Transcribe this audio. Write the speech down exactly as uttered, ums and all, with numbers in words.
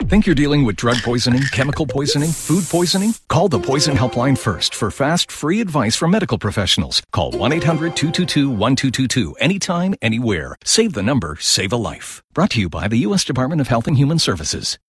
Think you're dealing with drug poisoning, chemical poisoning, food poisoning? Call the Poison Helpline first for fast, free advice from medical professionals. Call one eight hundred two two two one two two two anytime, anywhere. Save the number, save a life. Brought to you by the U S Department of Health and Human Services.